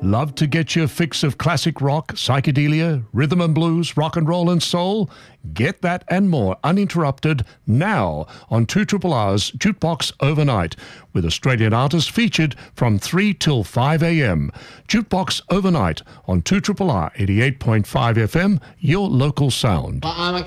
Love to get your fix of classic rock, psychedelia, rhythm and blues, rock and roll and soul? Get that and more uninterrupted now on 2RRR's Jukebox Overnight, with Australian artists featured from 3 till 5 a.m. Jukebox Overnight on 2RRR 88.5 FM, your local sound.